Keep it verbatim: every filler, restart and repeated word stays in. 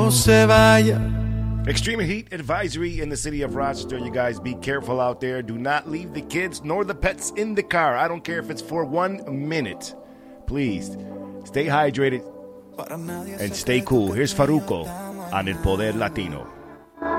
no se vaya. Extreme heat advisory in the city of Rochester. You guys be careful out there. Do not leave the kids nor the pets in the car. I don't care if it's for one minute. Please, stay hydrated and stay cool. Here's Farruko on El Poder Latino.